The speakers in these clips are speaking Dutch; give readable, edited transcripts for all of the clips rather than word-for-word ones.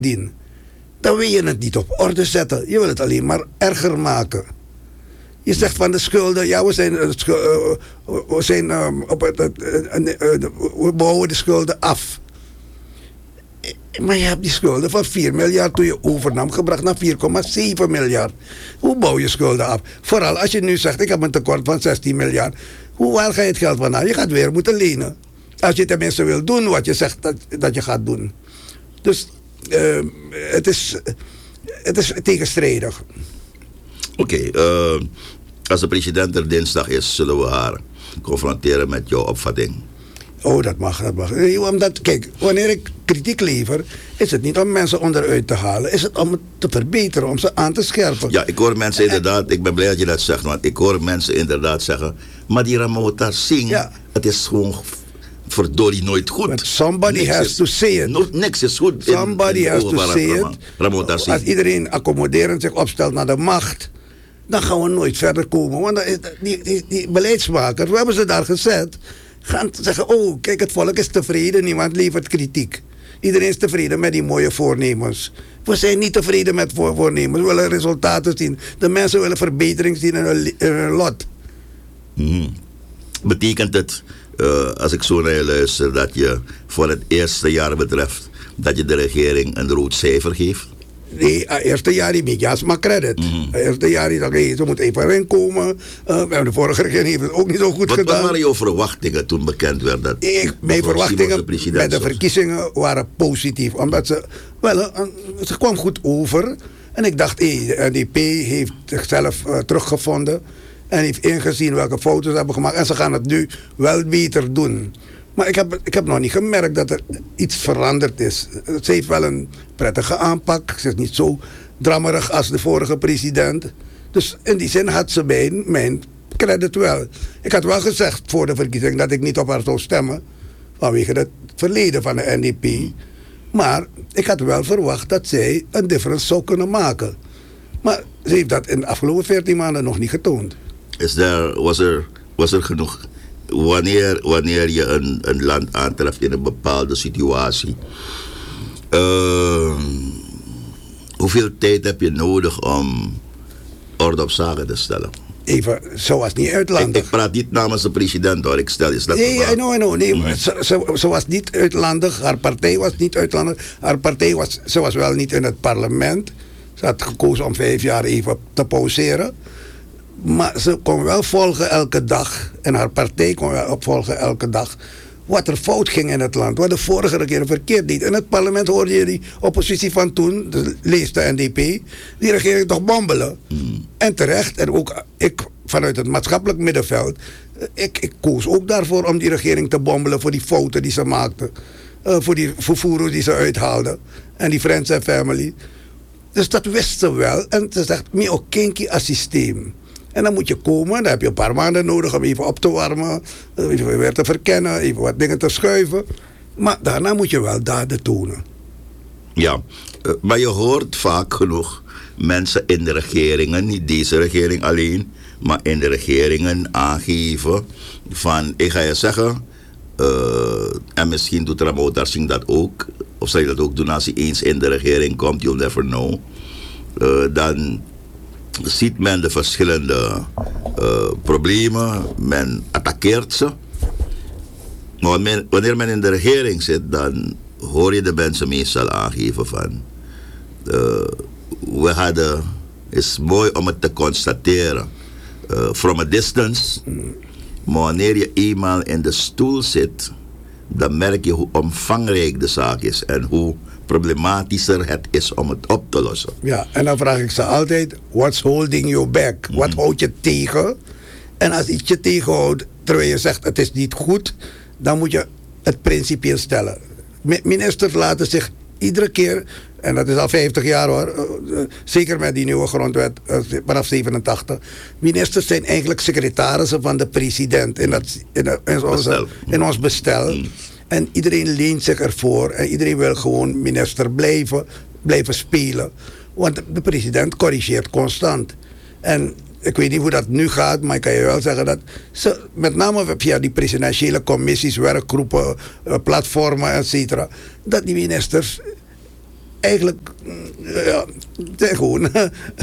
dien, dan wil je het niet op orde zetten. Je wil het alleen maar erger maken. Je zegt van de schulden, ja, we bouwen de schulden af. Maar je hebt die schulden van 4 miljard toen je overnam gebracht naar 4,7 miljard. Hoe bouw je schulden af? Vooral als je nu zegt, ik heb een tekort van 16 miljard. Waar ga je het geld vandaan? Je gaat weer moeten lenen. Als je tenminste wil doen wat je zegt dat je gaat doen. Dus het is tegenstrijdig. Oké, als de president er dinsdag is, zullen we haar confronteren met jouw opvatting. Oh, dat mag. Omdat, kijk, wanneer ik kritiek lever, is het niet om mensen onderuit te halen. Is het om het te verbeteren, om ze aan te scherpen. Ja, ik hoor mensen inderdaad, ik ben blij dat je dat zegt, want ik hoor mensen inderdaad zeggen, maar die Ramota Singh, ja, het is gewoon verdorie nooit goed. But somebody has to say it. Niks is goed. Somebody has to say it. Als iedereen accommoderend zich opstelt naar de macht, dan gaan we nooit verder komen. Want die beleidsmakers, we hebben ze daar gezet, gaan zeggen, oh, kijk, het volk is tevreden, niemand levert kritiek. Iedereen is tevreden met die mooie voornemens. We zijn niet tevreden met voornemens, we willen resultaten zien. De mensen willen verbetering zien in hun lot. Betekent het, als ik zo naar je luister, dat je voor het eerste jaar betreft, dat je de regering een rood cijfer geeft? Nee, het eerste jaar niet, ja, maar credit. Het eerste jaar dacht ik, ze moet even erin komen. De vorige regering heeft het ook niet zo goed gedaan. Wat waren jouw verwachtingen toen bekend werd dat? Mijn verwachtingen bij de verkiezingen waren positief. Omdat ze kwam goed over. En ik dacht, de NDP heeft zichzelf teruggevonden. En heeft ingezien welke foto's ze hebben gemaakt. En ze gaan het nu wel beter doen. Maar ik heb nog niet gemerkt dat er iets veranderd is. Ze heeft wel een prettige aanpak. Ze is niet zo drammerig als de vorige president. Dus in die zin had ze mijn credit wel. Ik had wel gezegd voor de verkiezing dat ik niet op haar zou stemmen. Vanwege het verleden van de NDP. Maar ik had wel verwacht dat zij een difference zou kunnen maken. Maar ze heeft dat in de afgelopen 14 maanden nog niet getoond. Was er genoeg? Wanneer je een land aantreft in een bepaalde situatie, hoeveel tijd heb je nodig om orde op zaken te stellen? Even, ze was niet uitlandig. Ik praat niet namens de president hoor, ik stel je dat. Nee, I know. Nee, ze was niet uitlandig, haar partij was niet uitlandig. Ze was wel niet in het parlement. Ze had gekozen om 5 jaar even te pauzeren. Maar ze kon wel volgen elke dag. En haar partij kon wel opvolgen elke dag. Wat er fout ging in het land. Wat de vorige regering verkeerd deed. In het parlement hoorde je die oppositie van toen. Lees de NDP. Die regering toch bombelen. En terecht. En ook ik vanuit het maatschappelijk middenveld. Ik koos ook daarvoor om die regering te bombelen. Voor die fouten die ze maakte. Voor die vervoeren die ze uithaalde. En die Friends and Family. Dus dat wist ze wel. En ze zegt, me ook kinky als systeem. En dan moet je komen, dan heb je een paar maanden nodig om even op te warmen, even weer te verkennen, even wat dingen te schuiven. Maar daarna moet je wel daden tonen. Ja, maar je hoort vaak genoeg mensen in de regeringen, niet deze regering alleen, maar in de regeringen aangeven van, ik ga je zeggen, en misschien doet Ramota Singh dat ook, of zal je dat ook doen als hij eens in de regering komt, you'll never know, dan ziet men de verschillende problemen, men attaqueert ze. Maar wanneer men in de regering zit, dan hoor je de mensen meestal aangeven van het is mooi om het te constateren from a distance, maar wanneer je eenmaal in de stoel zit, dan merk je hoe omvangrijk de zaak is en hoe problematischer het is om het op te lossen. Ja, en dan vraag ik ze altijd, what's holding you back? Wat houdt je tegen? En als iets je tegenhoudt, terwijl je zegt het is niet goed, dan moet je het principieel stellen. Ministers laten zich iedere keer, en dat is al 50 jaar hoor, zeker met die nieuwe grondwet vanaf 87. Ministers zijn eigenlijk secretarissen van de president in ons bestel. En iedereen leent zich ervoor en iedereen wil gewoon minister blijven spelen. Want de president corrigeert constant. En ik weet niet hoe dat nu gaat, maar ik kan je wel zeggen dat ze, met name via die presidentiële commissies, werkgroepen, platformen, etc., dat die ministers eigenlijk gewoon,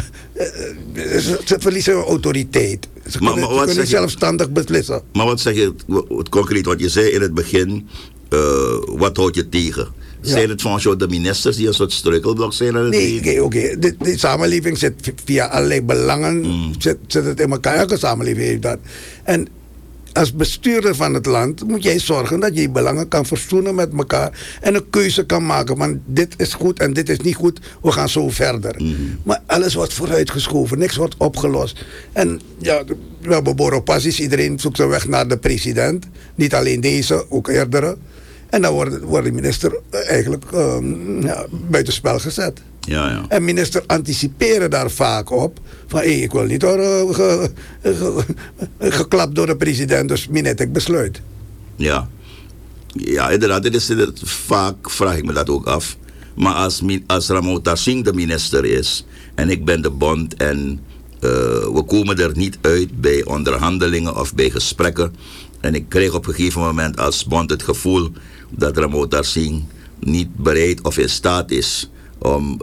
ze verliezen hun autoriteit. Ze kunnen niet zelfstandig beslissen. Maar wat zeg je concreet? Want je zei in het begin, wat houd je tegen? Ja. Zijn het van de ministers die een soort struikelblok zijn? Nee, oké. De samenleving zit via allerlei belangen, zit het in elkaar. Elke samenleving heeft dat. En als bestuurder van het land moet jij zorgen dat je die belangen kan verzoenen met elkaar en een keuze kan maken van dit is goed en dit is niet goed, we gaan zo verder. Maar alles wordt vooruitgeschoven, niks wordt opgelost. En ja, we hebben booropassies, iedereen zoekt zijn weg naar de president. Niet alleen deze, ook eerdere. En dan wordt de minister eigenlijk buitenspel gezet. Ja. En minister anticiperen daar vaak op. Van ik wil niet worden geklapt door de president, dus minet ik besluit. Ja, inderdaad, dit is vaak vraag ik me dat ook af. Maar als Ramota Singh de minister is en ik ben de bond en we komen er niet uit bij onderhandelingen of bij gesprekken. En ik kreeg op een gegeven moment als bond het gevoel dat Ramota Singh niet bereid of in staat is om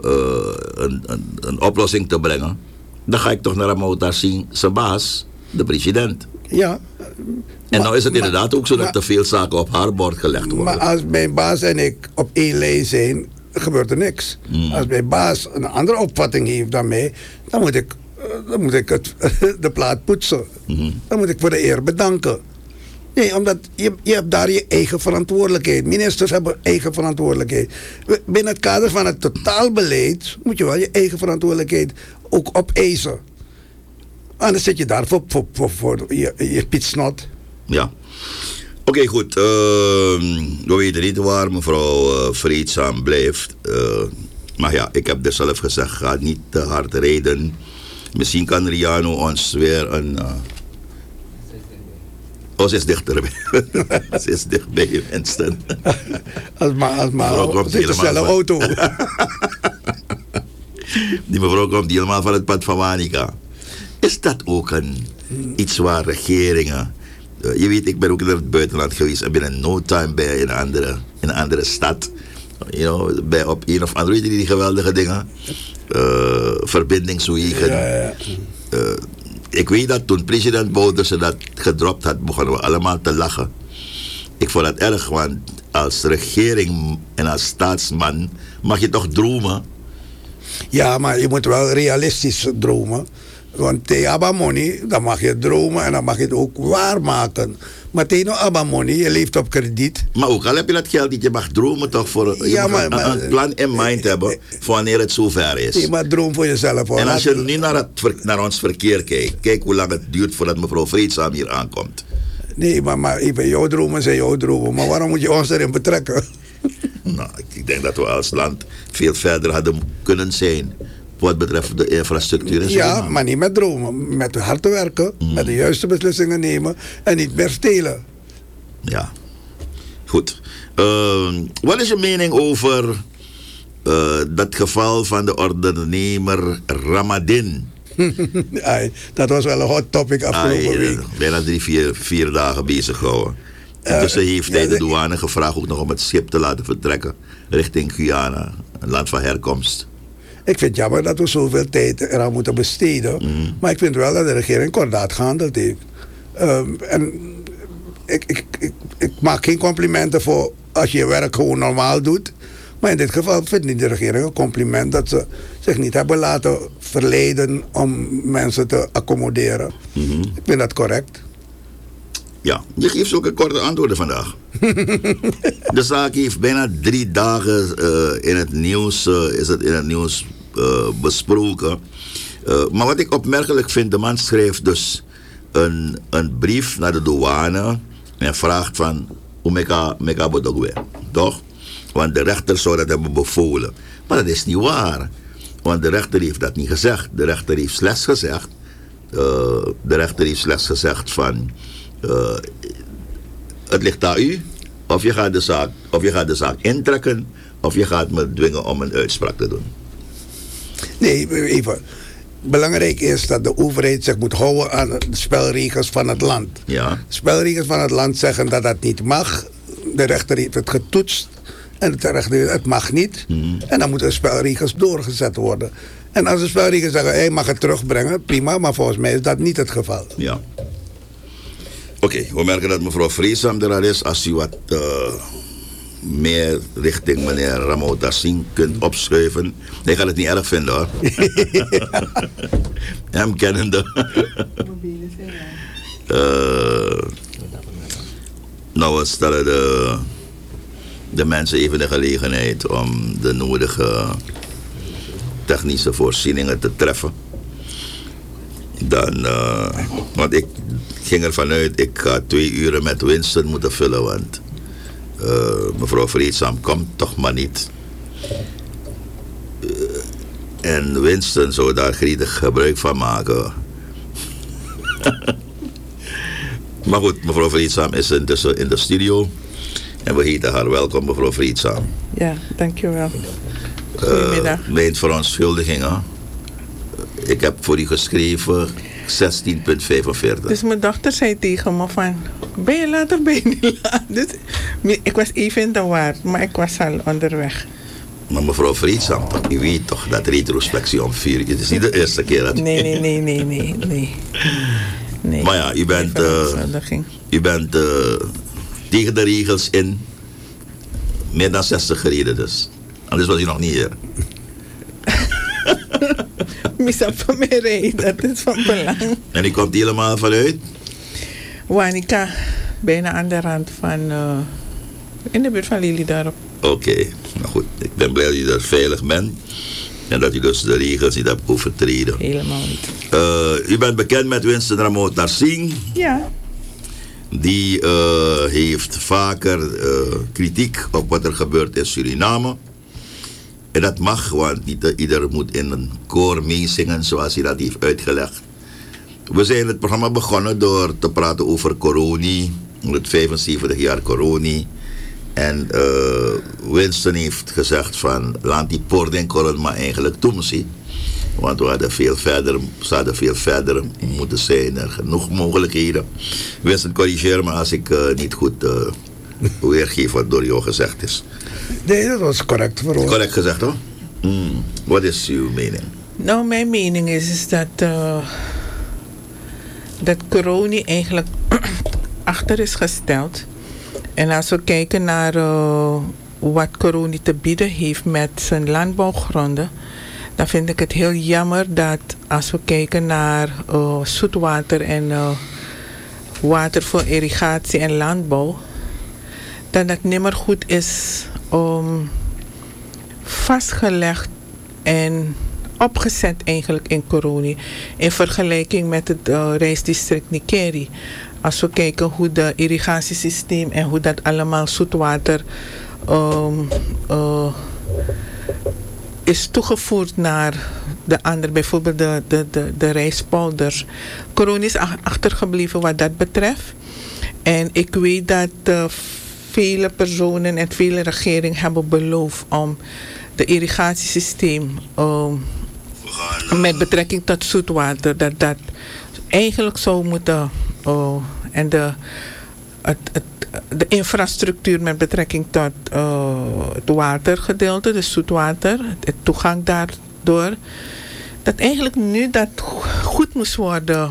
een oplossing te brengen, dan ga ik toch naar Ramota Singh, zijn baas, de president. Ja. En nou is het inderdaad ook zo dat te veel zaken op haar bord gelegd worden. Maar als mijn baas en ik op één lijn zijn, gebeurt er niks. Als mijn baas een andere opvatting heeft dan mij, dan moet ik de plaat poetsen. Dan moet ik voor de eer bedanken. Nee, omdat je hebt daar je eigen verantwoordelijkheid. Ministers hebben eigen verantwoordelijkheid. Binnen het kader van het totaalbeleid moet je wel je eigen verantwoordelijkheid ook opeisen. Anders zit je daar voor je pietsnot. Ja. Oké, goed. We weten niet waar mevrouw Vreedzaam blijft. Maar ja, ik heb dus zelf gezegd, ga niet te hard rijden. Misschien kan Riano ons weer een... ze is dichterbij. Ze is dichtbij, Winston. Als maar zit dezelfde auto. Die mevrouw komt helemaal van het pad van Wanica. Is dat ook iets waar regeringen... je weet, ik ben ook in het buitenland geweest en binnen no time ben je in een andere stad. Bij op een of andere, weet je die geweldige dingen? Verbindingswegen. Ja. Ik weet dat toen president Bouterse dat gedropt had, begonnen we allemaal te lachen. Ik vond het erg, want als regering en als staatsman mag je toch dromen? Ja, maar je moet wel realistisch dromen. Want tegen Abamoni, dan mag je dromen en dan mag je het ook waarmaken. Maar tegen Abamoni, je leeft op krediet. Maar ook al heb je dat geld niet, je mag dromen toch voor... Je mag een plan in mind hebben voor wanneer het zover is. Nee, maar droom voor jezelf. Hoor. En als je nu naar ons verkeer kijkt, kijk hoe lang het duurt voordat mevrouw Vreedzaam hier aankomt. Nee, maar even, jouw dromen zijn jouw dromen. Maar waarom moet je ons erin betrekken? Nou, ik denk dat we als land veel verder hadden kunnen zijn wat betreft de infrastructuur. Ja, maar niet met dromen. Met hard te werken, met de juiste beslissingen nemen en niet meer stelen. Ja, goed. Wat is je mening over dat geval van de ondernemer Ramadin? Dat was wel een hot topic afgelopen week. Bijna 4 dagen bezig gehouden. Intussen heeft hij de douane gevraagd ook nog om het schip te laten vertrekken richting Guyana, een land van herkomst. Ik vind het jammer dat we zoveel tijd eraan moeten besteden. Maar ik vind wel dat de regering kordaat gehandeld heeft. En ik maak geen complimenten voor als je je werk gewoon normaal doet. Maar in dit geval vindt niet de regering een compliment dat ze zich niet hebben laten verleiden om mensen te accommoderen. Ik vind dat correct. Ja, je geeft zulke korte antwoorden vandaag. De zaak heeft bijna 3 dagen in het nieuws besproken. Maar wat ik opmerkelijk vind, de man schreef dus een brief naar de douane en vraagt van hoe meka bodogwe, toch? Want de rechter zou dat hebben bevolen. Maar dat is niet waar. Want de rechter heeft dat niet gezegd. De rechter heeft slechts gezegd van het ligt aan u. Of je gaat de zaak intrekken, of je gaat me dwingen om een uitspraak te doen. Nee, even. Belangrijk is dat de overheid zich moet houden aan de spelregels van het land. Ja. De spelregels van het land zeggen dat dat niet mag. De rechter heeft het getoetst En het terecht, het mag niet. En dan moeten de spelregels doorgezet worden. En als de spelregels zeggen, hij mag het terugbrengen, prima. Maar volgens mij is dat niet het geval. Ja. Oké, we merken dat mevrouw Vreesam er al is. Als u wat meer richting meneer Ramota Singh kunt opschuiven. Hij gaat het niet erg vinden hoor. Hem kennende. Nou, we stellen de mensen even de gelegenheid om de nodige technische voorzieningen te treffen. Dan, want ik ging ervan uit, ik ga 2 uren met Winston moeten vullen, want mevrouw Vreesam komt toch maar niet. En Winston zou daar gretig gebruik van maken. Maar goed, mevrouw Vreesam is intussen in de studio. En we heten haar welkom, mevrouw Vreesam. Ja, dankjewel. Goedemiddag. Mijn verontschuldigingen. Ik heb voor u geschreven 16,45. Dus mijn dochter zei tegen me van, ben je laat of ben je niet laat? Dus ik was even in de war, maar ik was al onderweg. Maar mevrouw Vreesam, u weet toch dat retrospectie om 4 uur. Het is niet de eerste keer dat... Nee. Maar ja, u bent tegen de regels in meer dan 60 gereden dus. Anders was u nog niet hier. Misap van mij rijden, dat is van belang. En u komt helemaal vanuit? Wanica, bijna aan de rand van, in de buurt van Lelydorp. Oké, nou goed. Ik ben blij dat u daar veilig bent. En dat u dus de regels niet hebt overtreden. Helemaal niet. U bent bekend met Winston Ramota Singh. Ja. Die heeft vaker kritiek op wat er gebeurt in Suriname. En dat mag, want niet ieder moet in een koor meezingen zoals hij dat heeft uitgelegd. We zijn het programma begonnen door te praten over Coroni, het 75 jaar Coroni. En Winston heeft gezegd van, laat die poort maar eigenlijk toemzien. Want we hadden zouden veel verder moeten zijn. Er genoeg mogelijkheden. Winston, corrigeer me als ik niet goed weergeef wat door jou gezegd is. Nee, dat was correct voor ons. Correct gezegd hoor. Wat is uw mening? Nou, mijn mening is dat corona eigenlijk achter is gesteld. En als we kijken naar wat corona te bieden heeft met zijn landbouwgronden, dan vind ik het heel jammer dat als we kijken naar zoetwater en water voor irrigatie en landbouw, dat het niet meer goed is vastgelegd en opgezet eigenlijk in corona in vergelijking met het reisdistrict Nikeri. Als we kijken hoe de irrigatiesysteem en hoe dat allemaal zoetwater is toegevoerd naar de andere, bijvoorbeeld de rijstpolders. Corona is achtergebleven wat dat betreft. En ik weet dat vele personen en vele regeringen hebben beloofd om de irrigatiesysteem met betrekking tot zoetwater, dat eigenlijk zou moeten en de infrastructuur met betrekking tot het watergedeelte, de zoetwater, het toegang daardoor, dat eigenlijk nu dat goed moest worden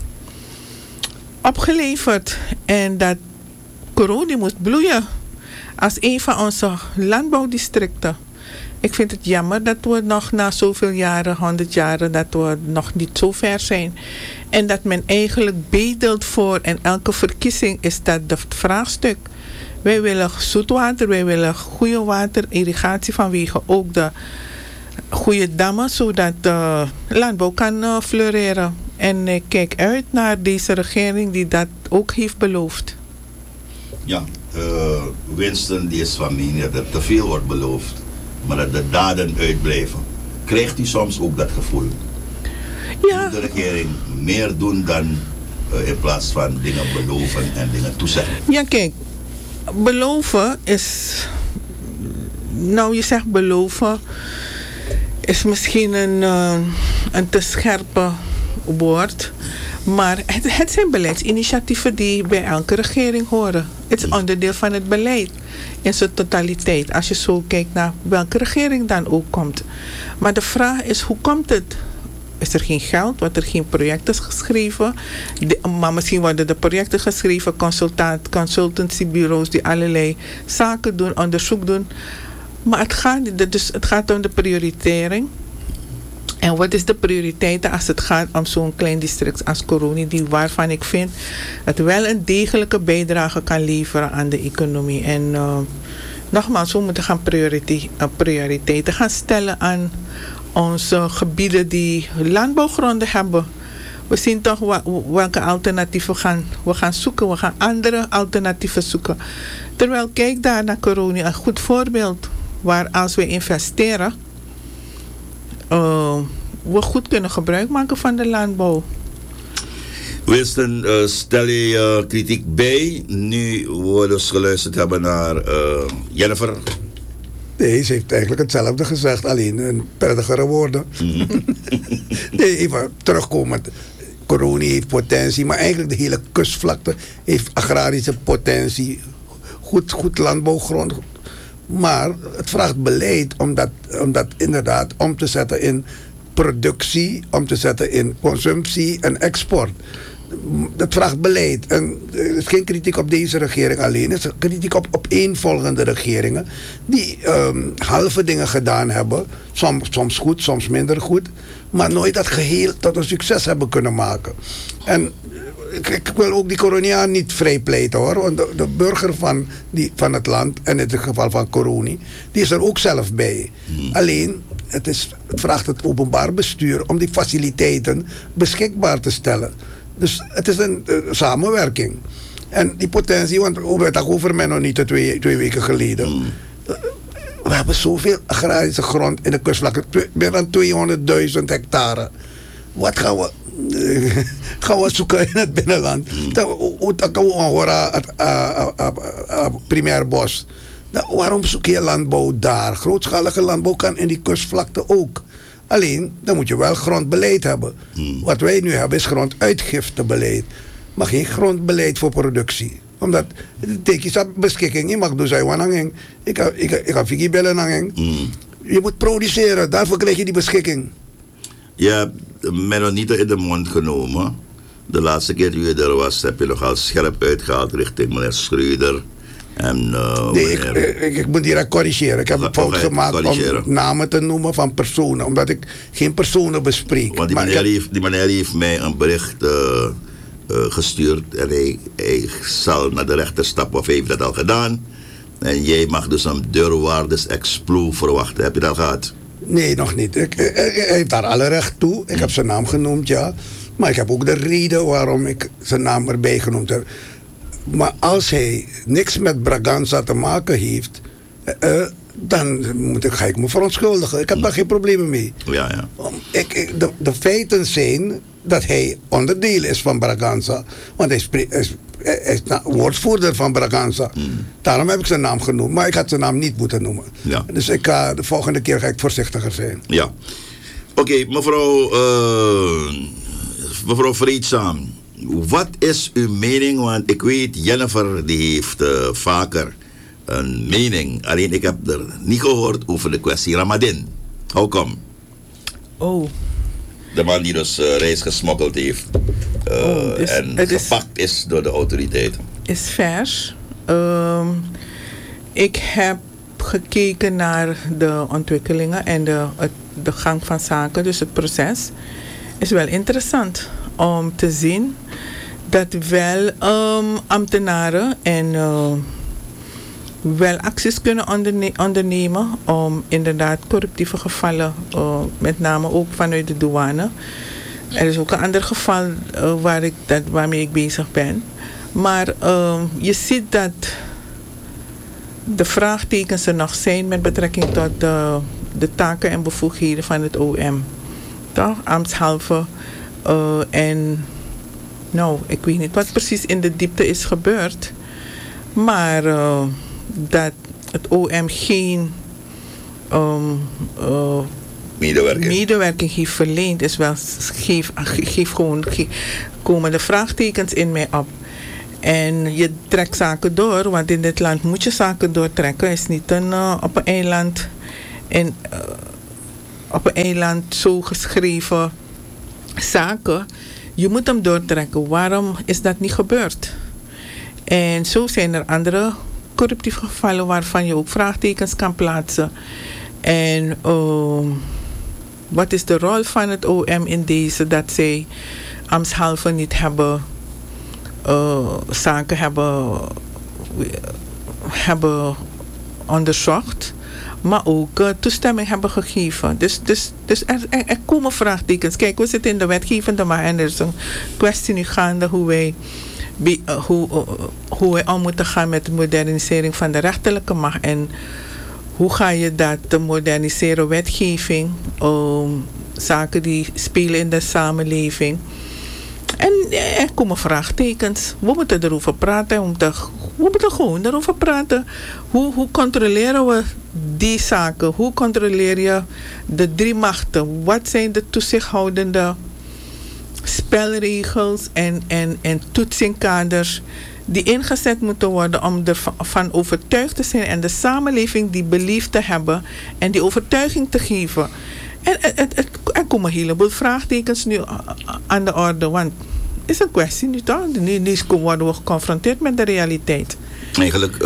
opgeleverd en dat Coroni moest bloeien als een van onze landbouwdistricten. Ik vind het jammer dat we nog na zoveel jaren, 100 jaren, dat we nog niet zo ver zijn. En dat men eigenlijk bedelt voor, en elke verkiezing is dat het vraagstuk. Wij willen zoetwater, wij willen goede water, irrigatie vanwege ook de goede dammen, zodat de landbouw kan floreren. En ik kijk uit naar deze regering die dat ook heeft beloofd. Ja, Winston die is van mening dat er te veel wordt beloofd, maar dat de daden uitblijven. Krijgt u soms ook dat gevoel? Ja. Moet de regering meer doen dan in plaats van dingen beloven en dingen toezeggen? Ja, kijk, beloven is, nou je zegt beloven, is misschien een te scherpe woord. Maar het zijn beleidsinitiatieven die bij elke regering horen. Het is onderdeel van het beleid in zijn totaliteit. Als je zo kijkt naar welke regering dan ook komt. Maar de vraag is, hoe komt het? Is er geen geld? Wordt er geen projecten geschreven? Maar misschien worden de projecten geschreven, consultancybureaus die allerlei zaken doen, onderzoek doen. Maar het gaat om de prioritering. En wat is de prioriteit als het gaat om zo'n klein district als Koroni, waarvan ik vind het wel een degelijke bijdrage kan leveren aan de economie. En nogmaals, we moeten gaan prioriteiten gaan stellen aan onze gebieden die landbouwgronden hebben. We zien toch welke alternatieven we gaan zoeken. We gaan andere alternatieven zoeken. Terwijl, kijk daar naar Koroni, een goed voorbeeld waar als we investeren, we goed kunnen gebruik maken van de landbouw. Winston, stel je kritiek bij. Nu we dus geluisterd hebben naar Jennifer. Nee, ze heeft eigenlijk hetzelfde gezegd, alleen in prettigere woorden. Nee, even terugkomend. Koroni heeft potentie, maar eigenlijk de hele kustvlakte heeft agrarische potentie. Goed landbouwgrond. Maar het vraagt beleid om dat inderdaad om te zetten in productie, om te zetten in consumptie en export. Dat vraagt beleid. En er is geen kritiek op deze regering alleen. Er is kritiek op opeenvolgende regeringen die halve dingen gedaan hebben. Soms goed, soms minder goed. Maar nooit dat geheel tot een succes hebben kunnen maken. En ik wil ook die Koroniaan niet vrijpleiten hoor. Want de burger van het land, en in het geval van Koroni, die is er ook zelf bij. Alleen, het vraagt het openbaar bestuur om die faciliteiten beschikbaar te stellen. Dus het is een samenwerking. En die potentie, want we hebben het over mij nog niet twee weken geleden. We hebben zoveel agrarische grond in de kustvlakte. Meer dan 200.000 hectare. Wat gaan we zoeken in het binnenland? Dat kan we horen primair bos. Waarom zoek je landbouw daar? Grootschalige landbouw kan in die kustvlakte ook. Alleen, dan moet je wel grondbeleid hebben. Wat wij nu hebben is gronduitgiftebeleid. Maar geen grondbeleid voor productie. Omdat, tekens op beschikking, je mag dus zijn ik ga figi bellen hangen. Je moet produceren, daarvoor krijg je die beschikking. Je hebt mij nog niet in de mond genomen. De laatste keer toen je er was, heb je nogal scherp uitgehaald richting meneer Schreuder. En, nee, ik moet direct corrigeren. Ik heb een fout gemaakt om namen te noemen van personen. Omdat ik geen personen bespreek. Want die meneer heeft mij een bericht gestuurd. En hij zal naar de rechter stappen, of heeft dat al gedaan. En jij mag dus een deurwaarders explo verwachten. Heb je dat al gehad? Nee, nog niet. Hij heeft daar alle recht toe. Ik heb zijn naam genoemd, ja. Maar ik heb ook de reden waarom ik zijn naam erbij genoemd heb. Maar als hij niks met Braganza te maken heeft, dan ga ik me verontschuldigen. Ik heb daar geen problemen mee. Ja. De feiten zijn dat hij onderdeel is van Braganza. Want hij is woordvoerder van Braganza. Daarom heb ik zijn naam genoemd. Maar ik had zijn naam niet moeten noemen. Ja. Dus de volgende keer ga ik voorzichtiger zijn. Ja. Oké, mevrouw Vreedzaam. Wat is uw mening? Want ik weet, Jennifer die heeft vaker een mening. Alleen ik heb er niet gehoord over de kwestie Ramadan. Hoe kom? Oh. De man die dus reis gesmokkeld heeft. En gepakt is door de autoriteiten. Is vers. Ik heb gekeken naar de ontwikkelingen en de gang van zaken. Dus het proces is wel interessant om te zien dat wel ambtenaren en wel acties kunnen ondernemen om inderdaad corruptieve gevallen, met name ook vanuit de douane. Er is ook een ander geval waarmee ik bezig ben. Maar je ziet dat de vraagtekens er nog zijn met betrekking tot de taken en bevoegdheden van het OM. Toch? Ambtshalve. En nou, ik weet niet wat precies in de diepte is gebeurd. Maar dat het OM geen medewerking heeft verleend, is wel, komen de vraagtekens in mij op. En je trekt zaken door, want in dit land moet je zaken doortrekken. Het is niet op een eiland op een eiland zo geschreven zaken. Je moet hem doortrekken. Waarom is dat niet gebeurd? En zo zijn er andere corruptieve gevallen waarvan je ook vraagtekens kan plaatsen. En wat is de rol van het OM in deze, dat zij ambtshalve niet hebben zaken hebben onderzocht, maar ook toestemming hebben gegeven. Dus er komen vraagtekens. Kijk, we zitten in de wetgevende macht en er is een kwestie nu gaande hoe wij om moeten gaan met de modernisering van de rechterlijke macht. En hoe ga je dat te moderniseren, wetgeving, zaken die spelen in de samenleving. En er komen vraagtekens. We moeten erover praten. We moeten gewoon erover praten. Hoe controleren we die zaken? Hoe controleer je de drie machten? Wat zijn de toezichthoudende spelregels en toetsingkaders die ingezet moeten worden om ervan overtuigd te zijn en de samenleving die belief te hebben en die overtuiging te geven? En er komen een heleboel vraagtekens nu aan de orde, want het is een kwestie nu toch? Nu worden we geconfronteerd met de realiteit. Eigenlijk,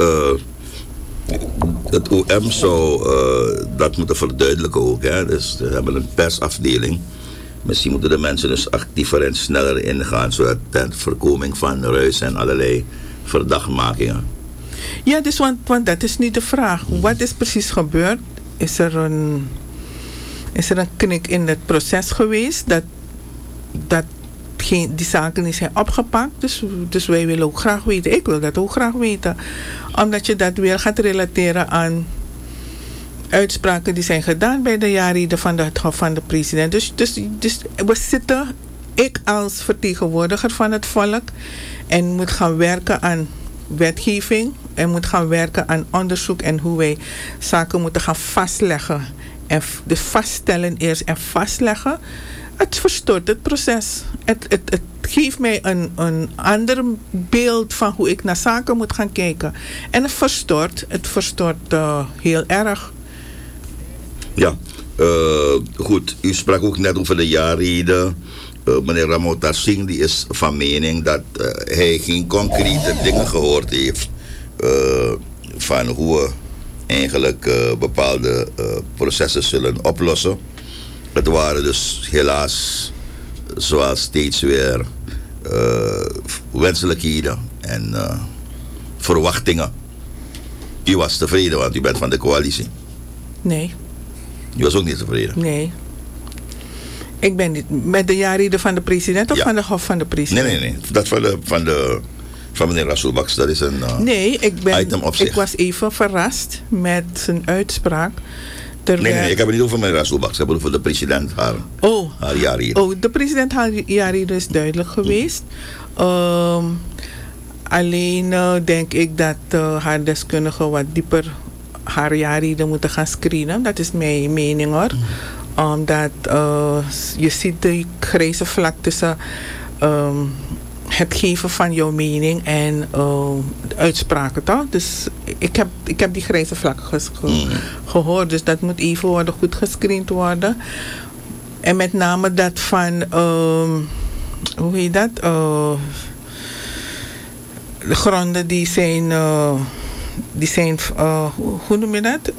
het OM zou dat moeten verduidelijken ook. Hè? Dus we hebben een persafdeling. Misschien moeten de mensen dus actiever en sneller ingaan, zodat ten voorkoming van ruis en allerlei verdachtmakingen. Ja, dus want dat is niet de vraag. Wat is precies gebeurd? Is er een knik in het proces geweest dat die zaken niet zijn opgepakt? Dus wij willen ook graag weten. Ik wil dat ook graag weten. Omdat je dat weer gaat relateren aan uitspraken die zijn gedaan bij de jaarrede van het Hof van de president. Dus we zitten, ik als vertegenwoordiger van het volk, en moet gaan werken aan wetgeving en moet gaan werken aan onderzoek en hoe wij zaken moeten gaan vastleggen. En dus vaststellen eerst en vastleggen. Het verstoort het proces. Het geeft mij een ander beeld van hoe ik naar zaken moet gaan kijken. En het verstoort heel erg. Ja, goed. U sprak ook net over de jaarrede. Meneer Ramota Singh die is van mening dat hij geen concrete dingen gehoord heeft van hoe we eigenlijk bepaalde processen zullen oplossen. Het waren dus helaas, zoals steeds weer, wenselijkheden en verwachtingen. U was tevreden, want u bent van de coalitie. Nee. U was ook niet tevreden? Nee. Ik ben niet met de jaarrede van de president of van de Hof van de president? Nee. Dat van meneer Rasool Baks, dat is een item op zich. Ik was even verrast met zijn uitspraak. Nee, ik heb het niet over meneer Rasool Baks. Ik heb het over de president, haar jaarrede. De president haar jaarrede is duidelijk geweest. Alleen denk ik dat haar deskundigen wat dieper haar jaarrede moeten gaan screenen. Dat is mijn mening hoor. Omdat je ziet de grijze vlak tussen het geven van jouw mening en de uitspraken toch? Dus ik heb die grijze vlak gehoord. Dus dat moet even worden goed gescreend worden. En met name dat van hoe heet dat? De gronden die zijn hoe noem je dat?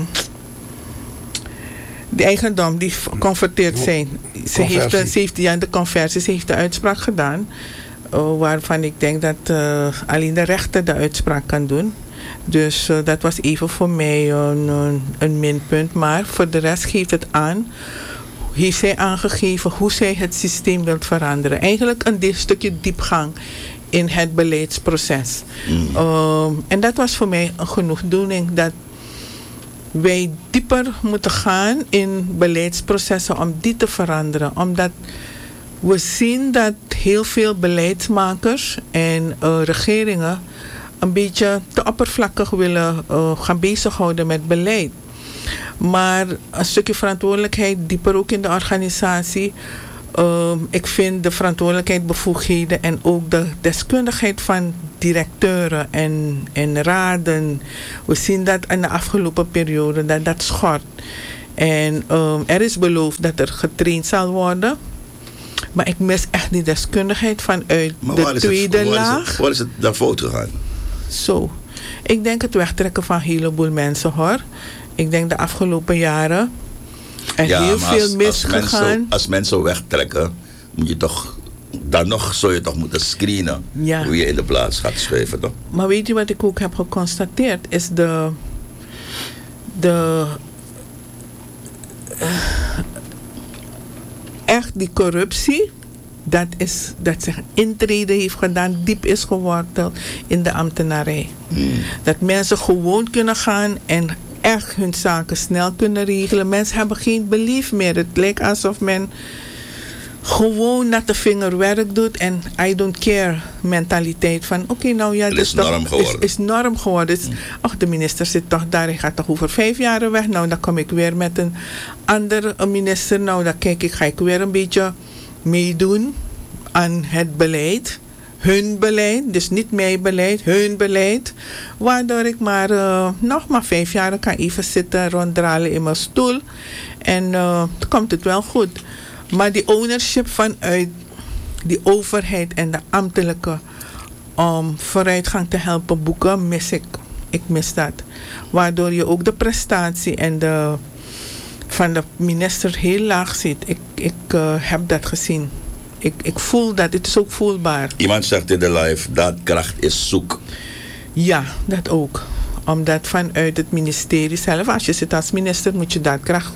De eigendom die geconverteerd zijn. Ze heeft de conversie, ze heeft de uitspraak gedaan. Waarvan ik denk dat alleen de rechter de uitspraak kan doen. Dus dat was even voor mij een minpunt. Maar voor de rest geeft het aan. Heeft zij aangegeven hoe zij het systeem wil veranderen. Eigenlijk een stukje diepgang in het beleidsproces. En dat was voor mij een genoegdoening. Dat wij dieper moeten gaan in beleidsprocessen om die te veranderen. Omdat we zien dat heel veel beleidsmakers en regeringen een beetje te oppervlakkig willen gaan bezighouden met beleid. Maar een stukje verantwoordelijkheid dieper ook in de organisatie. Ik vind de verantwoordelijkheid, bevoegdheden en ook de deskundigheid van directeuren en raden. We zien dat in de afgelopen periode dat schort. En er is beloofd dat er getraind zal worden. Maar ik mis echt die deskundigheid vanuit de tweede laag. Waar is het dan fout gegaan? Zo. Ik denk het wegtrekken van een heleboel mensen, hoor. Ik denk de afgelopen jaren er heel veel misgegaan. Als mensen wegtrekken, moet je toch, dan nog zou je toch moeten screenen hoe je in de plaats gaat schuiven, toch? Maar weet je wat ik ook heb geconstateerd? Is echt die corruptie, dat zich intrede heeft gedaan, diep is geworteld in de ambtenarij. Dat mensen gewoon kunnen gaan en echt hun zaken snel kunnen regelen. Mensen hebben geen belief meer. Het lijkt alsof men gewoon natte vingerwerk doet en I don't care mentaliteit van oké, nou ja, het is norm geworden. Is norm geworden. Ach, de minister zit toch daar, hij gaat toch over 5 jaar weg. Nou, dan kom ik weer met een andere minister. Nou, dan ga ik weer een beetje meedoen aan het beleid. Hun beleid, dus niet mijn beleid, hun beleid. Waardoor ik nog maar 5 jaar kan even zitten, ronddralen in mijn stoel. En komt het wel goed. Maar die ownership vanuit die overheid en de ambtelijke om vooruitgang te helpen boeken, mis ik. Ik mis dat. Waardoor je ook de prestatie en van de minister heel laag ziet. Ik heb dat gezien. Ik voel dat. Het is ook voelbaar. Iemand zegt in de live, daadkracht is zoek. Ja, dat ook. Omdat vanuit het ministerie zelf, als je zit als minister, moet je daadkracht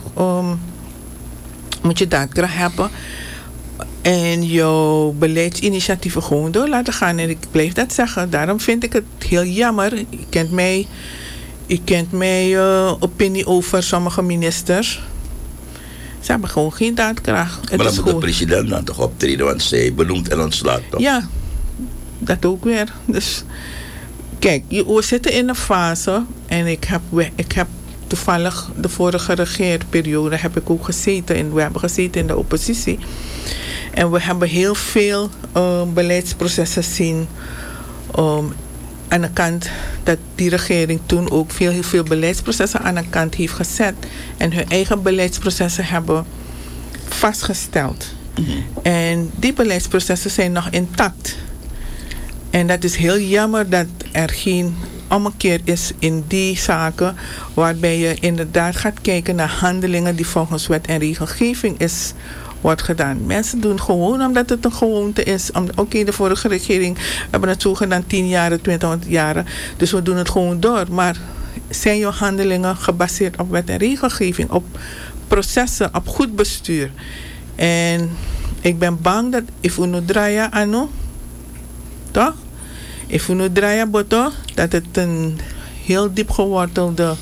hebben. En jouw beleidsinitiatieven gewoon door laten gaan. En ik blijf dat zeggen. Daarom vind ik het heel jammer. Je kent mij opinie over sommige ministers. Ze hebben gewoon geen daadkracht. Maar dan moet de president dan toch optreden, want zij benoemt en ontslaat toch? Ja, dat ook weer. Dus kijk, we zitten in een fase en ik heb toevallig de vorige regeerperiode heb ik ook gezeten en we hebben gezeten in de oppositie. En we hebben heel veel beleidsprocessen zien aan de kant dat die regering toen ook heel veel beleidsprocessen aan de kant heeft gezet en hun eigen beleidsprocessen hebben vastgesteld. En die beleidsprocessen zijn nog intact. En dat is heel jammer dat er geen ommekeer is in die zaken, waarbij je inderdaad gaat kijken naar handelingen die volgens wet en regelgeving wordt gedaan. Mensen doen gewoon omdat het een gewoonte is. Oké, de vorige regering hebben het zo gedaan 10 jaar, 20 jaar. Dus we doen het gewoon door. Maar zijn jouw handelingen gebaseerd op wet en regelgeving, op processen, op goed bestuur? En ik ben bang dat if we nu draaien aan, toch? If we nu draaien boto, dat het een heel diep gewortelde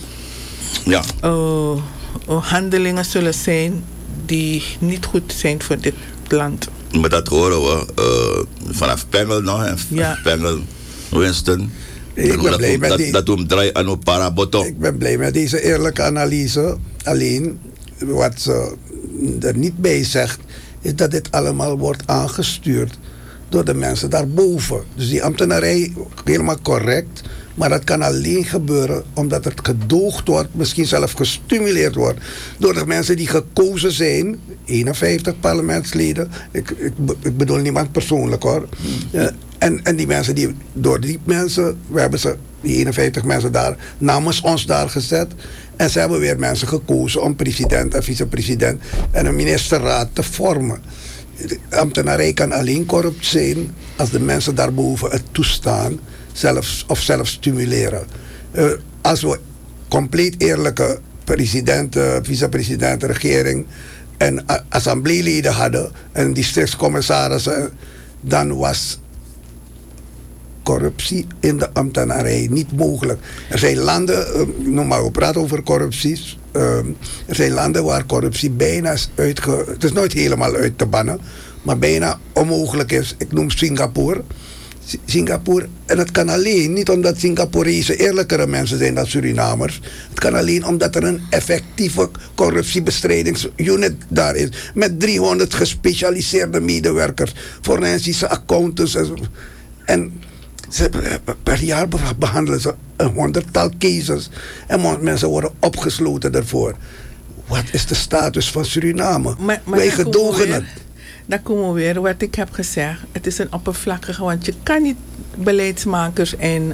handelingen zullen zijn die niet goed zijn voor dit land. Maar dat horen we vanaf Pengel nog. Pengel, Winston. Ik ben blij met dat we draaien aan op Paraboto. Ik ben blij met deze eerlijke analyse. Alleen, wat ze er niet bij zegt, is dat dit allemaal wordt aangestuurd door de mensen daarboven. Dus die ambtenarij, helemaal correct. Maar dat kan alleen gebeuren omdat het gedoogd wordt, misschien zelfs gestimuleerd wordt door de mensen die gekozen zijn. 51 parlementsleden. Ik bedoel niemand persoonlijk hoor. En die mensen door die mensen, we hebben die 51 mensen daar namens ons daar gezet. En ze hebben weer mensen gekozen om president en vicepresident en een ministerraad te vormen. De ambtenarij kan alleen corrupt zijn als de mensen daarboven het toestaan, zelfs stimuleren. Als we compleet eerlijke presidenten, vicepresidenten, regering en assembleeleden hadden en districtscommissarissen, dan was corruptie in de ambtenarij niet mogelijk. Er zijn landen, we praten over corrupties. Er zijn landen waar corruptie bijna is het is nooit helemaal uit te bannen, maar bijna onmogelijk is. Ik noem Singapore. Singapore, en het kan alleen niet omdat Singaporezen eerlijkere mensen zijn dan Surinamers. Het kan alleen omdat er een effectieve corruptiebestrijdigingsunit daar is. Met 300 gespecialiseerde medewerkers, forensische accountants. En per jaar behandelen ze 100-tal cases. En mensen worden opgesloten daarvoor. Wat is de status van Suriname? Wij gedogen het. Dan komen we weer wat ik heb gezegd. Het is een oppervlakkige, want je kan niet beleidsmakers en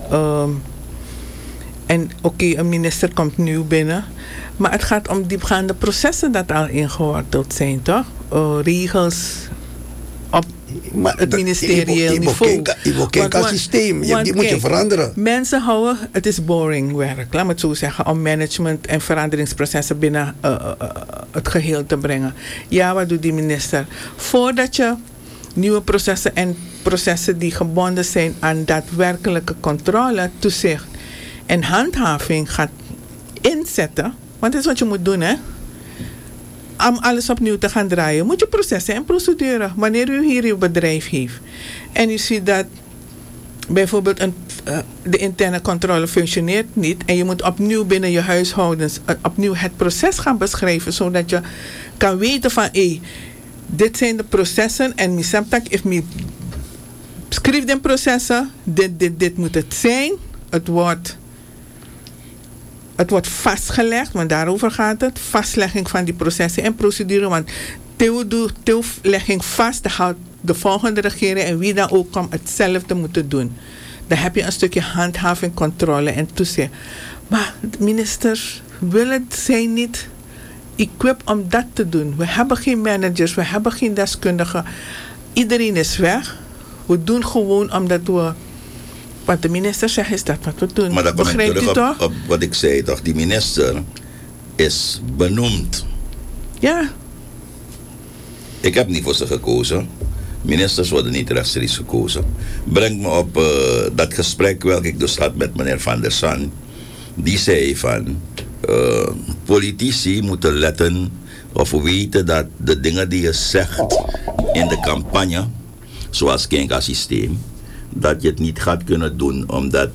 oké, een minister komt nieuw binnen. Maar het gaat om diepgaande processen dat al ingeworteld zijn, toch? Regels op het ministerieel niveau. Het systeem, die moet je veranderen. Mensen houden, het is boring werk, laat me het zo zeggen, om management en veranderingsprocessen binnen het geheel te brengen. Ja, wat doet die minister? Voordat je nieuwe processen en processen die gebonden zijn aan daadwerkelijke controle, toezicht en handhaving gaat inzetten, want dat is wat je moet doen, hè? Om alles opnieuw te gaan draaien, moet je processen en procedure. Wanneer u hier uw bedrijf heeft en u ziet dat bijvoorbeeld de interne controle functioneert niet en je moet opnieuw binnen je huishoudens opnieuw het proces gaan beschrijven, zodat je kan weten van dit zijn de processen en misaptak if me schrijf de processen, dit moet het zijn. Het wordt vastgelegd, want daarover gaat het. Vastlegging van die processen en procedure. Want legging vast, dan houdt de volgende regering en wie dan ook komt hetzelfde moeten doen. Dan heb je een stukje handhaving, controle en toezicht. Maar de ministers zijn niet equipped om dat te doen. We hebben geen managers, we hebben geen deskundigen. Iedereen is weg. We doen gewoon omdat we... Wat de minister zegt is dat wat we doen. Maar dat begrijpt u toch? Op wat ik zei, toch? Die minister is benoemd. Ja. Ik heb niet voor ze gekozen. Ministers worden niet rechtstreeks gekozen. Brengt me op dat gesprek welk ik dus had met meneer Van der San. Die zei van... politici moeten letten of weten dat de dingen die je zegt in de campagne, zoals Kenka-systeem, dat je het niet gaat kunnen doen omdat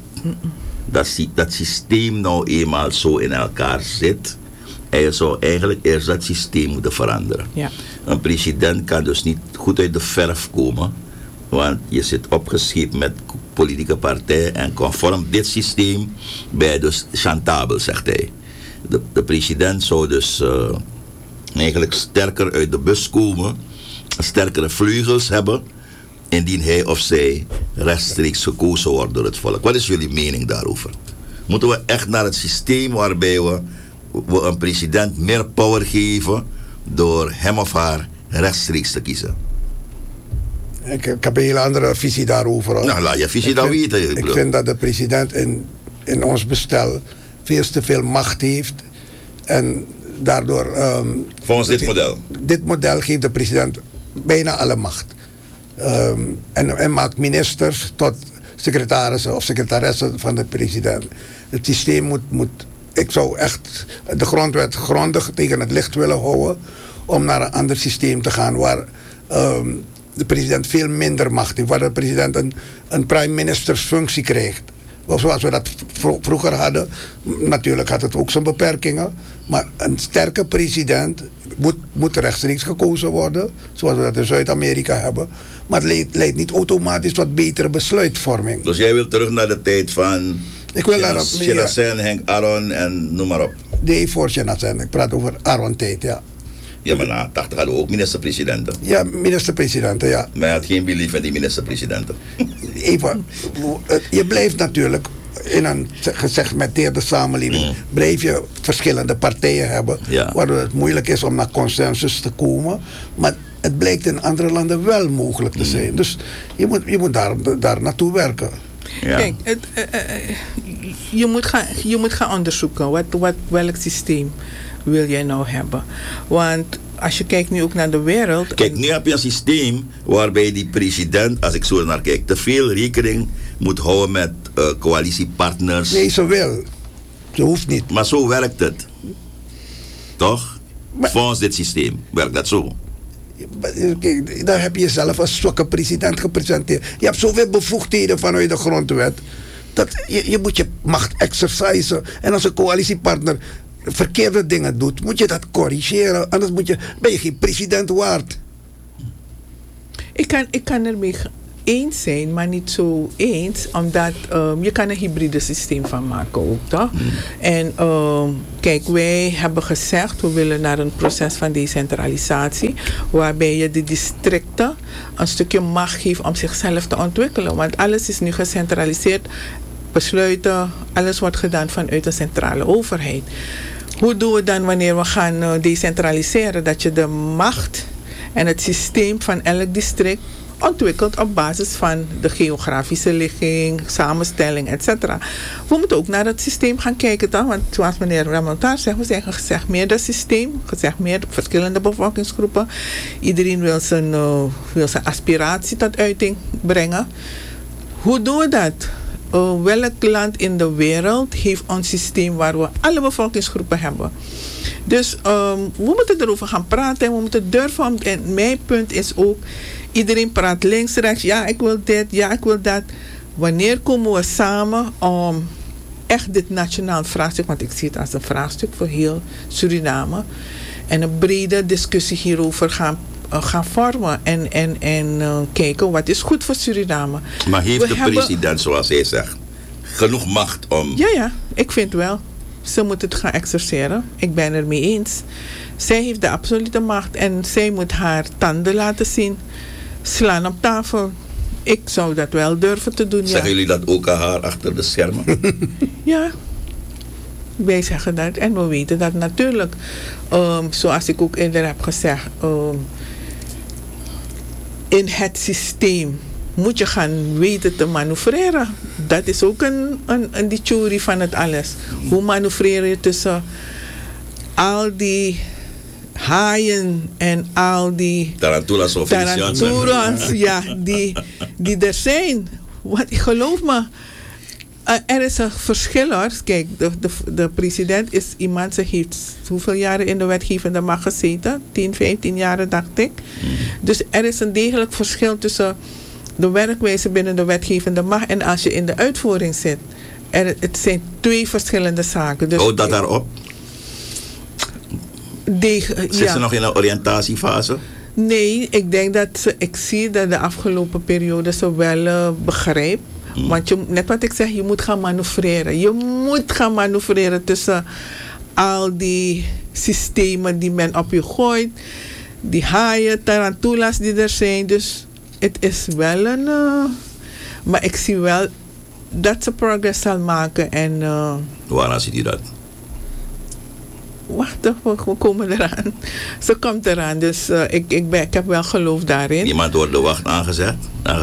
dat systeem nou eenmaal zo in elkaar zit. En je zou eigenlijk eerst dat systeem moeten veranderen. Ja. Een president kan dus niet goed uit de verf komen, want je zit opgescheept met politieke partijen en conform dit systeem ben je dus chantabel, zegt hij. De president zou dus eigenlijk sterker uit de bus komen, sterkere vleugels hebben, indien hij of zij rechtstreeks gekozen wordt door het volk. Wat is jullie mening daarover? Moeten we echt naar het systeem waarbij we een president meer power geven door hem of haar rechtstreeks te kiezen? Ik heb een hele andere visie daarover. Hoor. Nou, laat je visie dan weten. Ik vind dat de president in ons bestel veel te veel macht heeft. En daardoor... volgens dit model? Dit model geeft de president bijna alle macht. En maakt ministers tot secretarissen of secretaressen van de president. Het systeem moet... Ik zou echt de grondwet grondig tegen het licht willen houden om naar een ander systeem te gaan waar de president veel minder macht heeft. Waar de president een prime ministersfunctie krijgt. Zoals we dat vroeger hadden. Natuurlijk had het ook zijn beperkingen. Maar een sterke president moet rechtstreeks gekozen worden. Zoals we dat in Zuid-Amerika hebben. Maar het leidt niet automatisch tot betere besluitvorming. Dus jij wilt terug naar de tijd van... Ik wil naar Sheila Sen, Henk Aron en noem maar op. Nee, voor Sheila Sen. Ik praat over Aron tijd, ja. Ja, maar na 80 hadden we ook minister-presidenten. Ja, minister-presidenten, ja. Maar je had geen belief in die minister-presidenten. Even, je blijft natuurlijk in een gesegmenteerde samenleving, blijf je verschillende partijen hebben, waardoor het moeilijk is om naar consensus te komen. Maar het blijkt in andere landen wel mogelijk te zijn. Dus je moet daar naartoe werken. Ja. Kijk, je moet gaan onderzoeken welk systeem wil jij nou hebben. Want als je kijkt nu ook naar de wereld... Kijk, nu heb je een systeem waarbij die president, als ik zo naar kijk, te veel rekening moet houden met coalitiepartners. Nee, zo wel. Zo hoeft niet. Maar zo werkt het. Toch? Volgens dit systeem werkt dat zo. Kijk, dan heb je jezelf als zwakke president gepresenteerd. Je hebt zoveel bevoegdheden vanuit de grondwet. Dat je moet je macht exercisen. En als een coalitiepartner verkeerde dingen doet, moet je dat corrigeren. Anders ben je geen president waard. Ik kan ermee eens zijn, maar niet zo eens, omdat je kan een hybride systeem van maken ook, toch? En kijk, wij hebben gezegd, we willen naar een proces van decentralisatie, waarbij je de districten een stukje macht geeft om zichzelf te ontwikkelen. Want alles is nu gecentraliseerd, besluiten, alles wordt gedaan vanuit de centrale overheid. Hoe doen we dan wanneer we gaan decentraliseren? Dat je de macht en het systeem van elk district ontwikkeld op basis van de geografische ligging, samenstelling, etc. We moeten ook naar het systeem gaan kijken dan, want zoals meneer Ramontar zegt, we zijn gezegd meer dat systeem, gezegd meer verschillende bevolkingsgroepen. Iedereen wil zijn aspiratie tot uiting brengen. Hoe doen we dat? Welk land in de wereld heeft een systeem waar we alle bevolkingsgroepen hebben? Dus we moeten erover gaan praten en we moeten durven. En mijn punt is ook, iedereen praat links, rechts. Ja, ik wil dit, ja, ik wil dat. Wanneer komen we samen om echt dit nationaal vraagstuk, want ik zie het als een vraagstuk voor heel Suriname, en een brede discussie hierover gaan vormen en kijken wat is goed voor Suriname. Maar heeft de president, zoals hij zegt, genoeg macht om... Ja, ik vind wel. Ze moet het gaan exerceren. Ik ben er mee eens. Zij heeft de absolute macht en zij moet haar tanden laten zien. Slaan op tafel. Ik zou dat wel durven te doen. Zeggen jullie dat ook aan haar achter de schermen? Ja. Wij zeggen dat en we weten dat natuurlijk. Zoals ik ook eerder heb gezegd. In het systeem moet je gaan weten te manoeuvreren. Dat is ook een die theorie van het alles. Hoe manoeuvreer je tussen al die haaien en al die tarantulas ja, die er zijn. Want geloof me, er is een verschil hoor. Kijk, de president is iemand, ze heeft hoeveel jaren in de wetgevende macht gezeten? 10, 15 jaren dacht ik. Dus er is een degelijk verschil tussen de werkwijze binnen de wetgevende macht en als je in de uitvoering zit. Het zijn twee verschillende zaken. Dus houd dat daarop? Zit ze nog in een oriëntatiefase? Nee, ik denk dat ik zie dat de afgelopen periode ze wel begrijpt. Want net wat ik zeg, je moet gaan manoeuvreren. Je moet gaan manoeuvreren tussen al die systemen die men op je gooit. Die haaien, tarantulas die er zijn. Dus het is wel een... maar ik zie wel dat ze progress zal maken. En, waaraan ziet u dat? Wacht, we komen eraan. Ze komt eraan, dus ik heb wel geloof daarin. Iemand wordt de wacht aangezegd?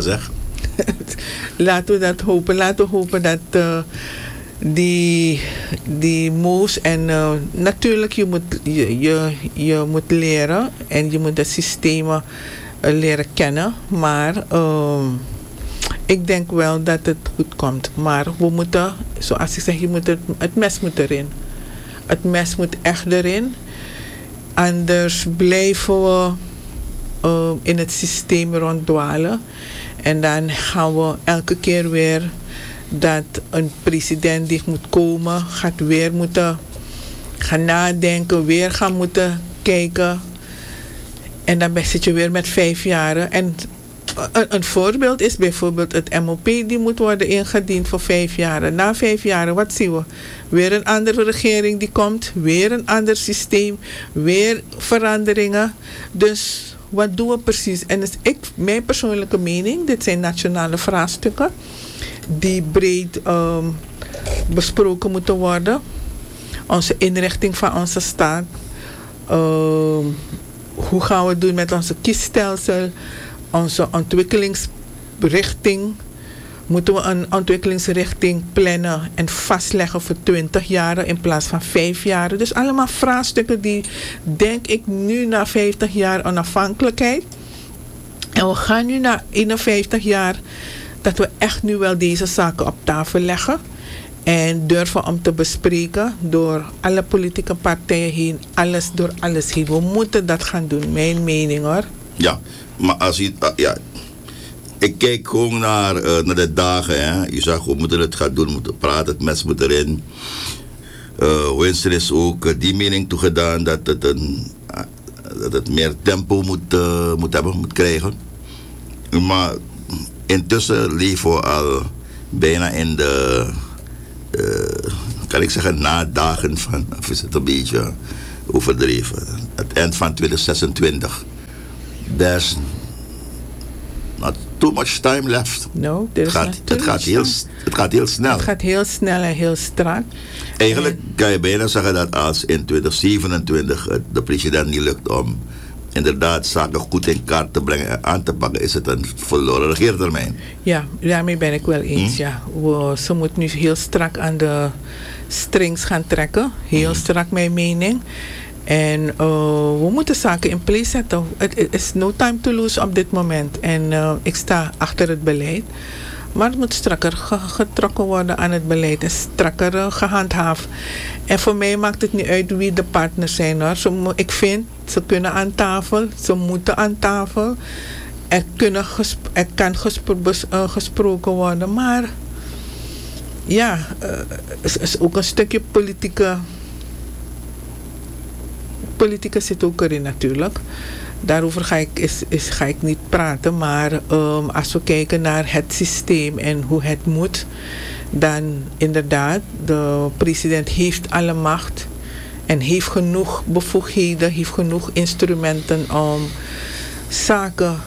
Laten we dat hopen. Laten we hopen dat die moves en natuurlijk je moet leren en je moet de systemen leren kennen, maar ik denk wel dat het goed komt. Maar we moeten, zoals ik zeg, het mes moet erin. Het mes moet echt erin. Anders blijven we in het systeem ronddwalen. En dan gaan we elke keer weer dat een president die moet komen, gaat weer moeten gaan nadenken, weer gaan moeten kijken. En dan zit je weer met 5 jaren. En een voorbeeld is bijvoorbeeld het MOP, die moet worden ingediend voor 5 jaar. Na 5 jaar, wat zien we? Weer een andere regering die komt, weer een ander systeem, weer veranderingen. Dus wat doen we precies? En dus mijn persoonlijke mening, dit zijn nationale vraagstukken die breed besproken moeten worden. Onze inrichting van onze staat. Hoe gaan we het doen met onze kiesstelsel? Onze ontwikkelingsrichting. Moeten we een ontwikkelingsrichting plannen en vastleggen voor 20 jaar in plaats van 5 jaar? Dus allemaal vraagstukken die, denk ik, nu na 50 jaar onafhankelijkheid. En we gaan nu na 51 jaar dat we echt nu wel deze zaken op tafel leggen. En durven om te bespreken door alle politieke partijen heen. Door alles heen. We moeten dat gaan doen, mijn mening hoor. Ja, maar als je... ja, ik kijk gewoon naar de dagen. Hè. Je zegt, we moeten het gaan doen, we moeten praten, het mes moet erin. Winston is ook die mening toegedaan dat het meer tempo moet krijgen. Maar intussen leven we al bijna in de, kan ik zeggen, nadagen van, of is het een beetje overdreven, het eind van 2026. There's not too much time left. No, het gaat heel snel. Het gaat heel snel en heel strak. Eigenlijk kan je bijna zeggen dat als in 2027 het de president niet lukt om inderdaad zaken goed in kaart te brengen en aan te pakken, is het een verloren regeertermijn. Ja, daarmee ben ik wel eens. Ja. Ze moet nu heel strak aan de strings gaan trekken. Heel strak mijn mening. En we moeten zaken in place zetten. Het is no time to lose op dit moment. En ik sta achter het beleid. Maar het moet strakker getrokken worden aan het beleid. En strakker gehandhaafd. En voor mij maakt het niet uit wie de partners zijn. Hoor. Ik vind, ze kunnen aan tafel. Ze moeten aan tafel. Er kan gesproken worden. Maar ja, het is ook een stukje politieke zit ook erin natuurlijk. Daarover ga ik niet praten. Maar als we kijken naar het systeem en hoe het moet, dan inderdaad, de president heeft alle macht en heeft genoeg bevoegdheden, heeft genoeg instrumenten om zaken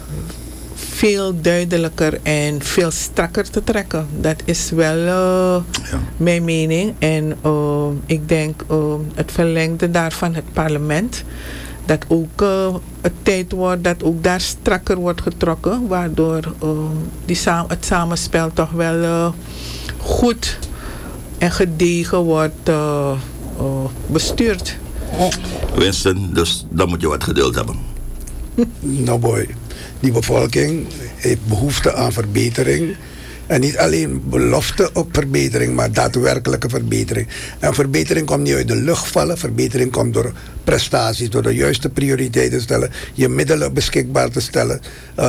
veel duidelijker en veel strakker te trekken. Dat is wel mijn mening. En ik denk het verlengde daarvan het parlement. Dat ook het tijd wordt dat ook daar strakker wordt getrokken. Waardoor het samenspel toch wel goed en gedegen wordt bestuurd. Winston, dus dan moet je wat geduld hebben. Nou boy, die bevolking heeft behoefte aan verbetering. En niet alleen belofte op verbetering, maar daadwerkelijke verbetering. En verbetering komt niet uit de lucht vallen. Verbetering komt door prestaties, door de juiste prioriteiten te stellen. Je middelen beschikbaar te stellen.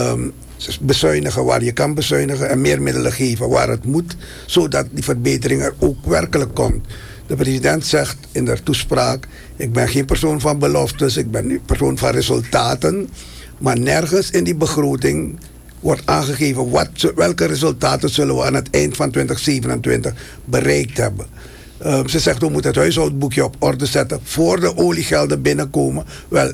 Bezuinigen waar je kan bezuinigen. En meer middelen geven waar het moet. Zodat die verbetering er ook werkelijk komt. De president zegt in de toespraak: ik ben geen persoon van beloftes. Ik ben een persoon van resultaten. Maar nergens in die begroting wordt aangegeven welke resultaten zullen we aan het eind van 2027 bereikt hebben. Ze zegt, we moeten het huishoudboekje op orde zetten voor de oliegelden binnenkomen. Wel,